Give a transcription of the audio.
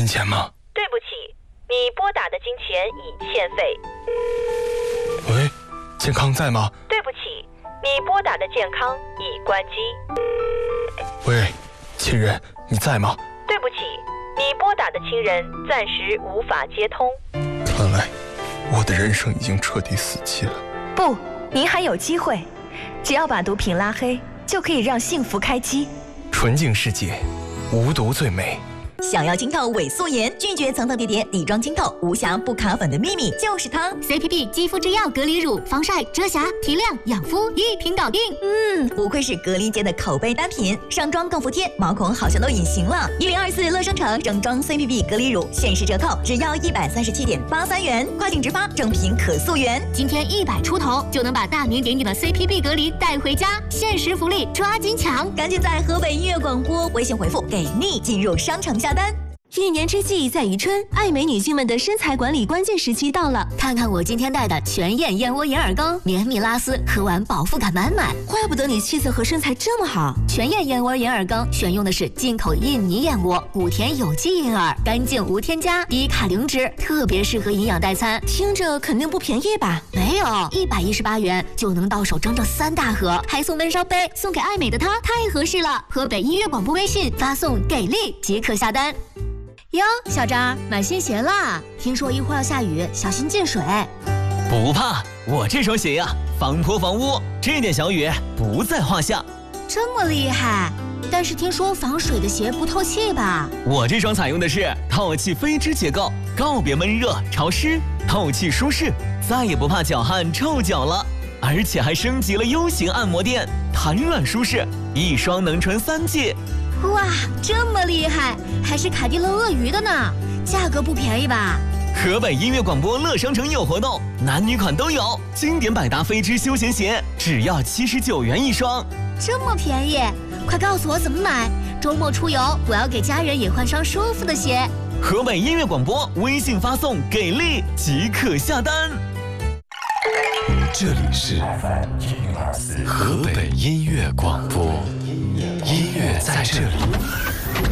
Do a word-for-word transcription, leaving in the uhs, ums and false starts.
金钱吗？ 对不起，你拨打的金钱已欠费。 喂，健康在吗？ 对不起，你拨打的健康已关机。 喂，亲人，你在吗？ 对不起，你拨打的亲人暂时无法接通。 看来我的人生已经彻底死机了。 不，您还有机会，只要把毒品拉黑，就可以让幸福开机。 纯净世界，无毒最美。 想要清透伪素颜，拒绝层层叠叠底妆清透，无瑕不卡粉的秘密就是它 C P B 肌肤之钥隔离乳，防晒、遮瑕、提亮、养肤一瓶搞定。 嗯，不愧是隔离界的口碑单品，上妆更服帖，毛孔好像都隐形了。一零二四乐商城整装 C P B 隔离乳限时折扣，只要一百三十七点八三元，跨境直发，正品可溯源。 今天一百出头就能把大名鼎鼎的 C P B 隔离带回家，限时福利抓紧抢！ 赶紧在河北音乐广播微信回复给力进入商城下单。 一年之计在于春，爱美女性们的身材管理关键时期到了。 看看我今天带的全燕燕窝银耳羹，绵密拉丝，喝完饱腹感满满。 怪不得你气色和身材这么好。 全燕燕窝银耳羹选用的是进口印尼燕窝，谷田有机银耳，干净无添加，低卡零脂，特别适合营养代餐。 听着肯定不便宜吧？ 没有，一百一十八元就能到手整整三大盒，还送温烧杯，送给爱美的她太合适了。河北音乐广播微信发送给力即可下单。哟，小张买新鞋啦！听说一会儿要下雨，小心进水。 不怕，我这双鞋呀、啊，防泼防污，这点小雨不在话下。 这么厉害？但是听说防水的鞋不透气吧？ 我这双采用的是透气飞织结构，告别闷热潮湿，透气舒适，再也不怕脚汗臭脚了。而且还升级了 U 型按摩垫，弹软舒适，一双能穿三季。 哇，这么厉害，还是凯迪乐鳄鱼的呢，价格不便宜吧？ 河北音乐广播乐商城有活动，男女款都有，经典百搭飞织休闲鞋只要七十九元一双， 这么便宜，快告诉我怎么买，周末出游我要给家人也换双舒服的鞋。 河北音乐广播微信发送给力即可下单。 这里是河北音乐广播，音乐在这里。